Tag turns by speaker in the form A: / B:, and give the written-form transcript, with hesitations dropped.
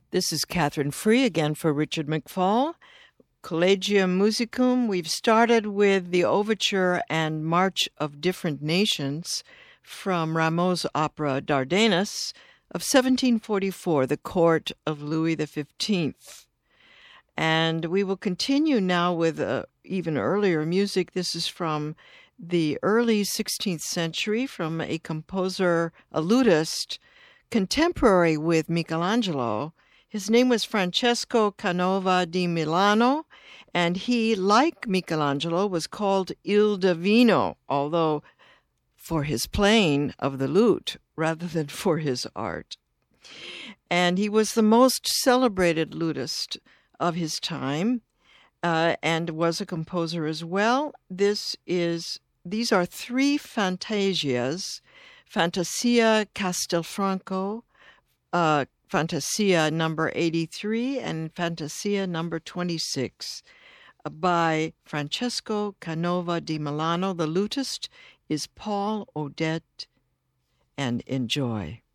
A: This is Catherine Free again for Richard McFall. Collegium Musicum. We've started with the Overture and March of Different Nations from Rameau's opera Dardanus of 1744, the court of Louis XV. And we will continue now with even earlier music. This is from the early 16th century from a composer, a lutist, contemporary with Michelangelo. His name was Francesco Canova di Milano, and he, like Michelangelo, was called Il Divino, although for his playing of the lute rather than for his art. And he was the most celebrated lutist of his time and was a composer as well. These are three fantasias: Fantasia Castelfranco, Fantasia number 83, and Fantasia number 26 by Francesco Canova di Milano. The lutist is Paul Odette, and enjoy.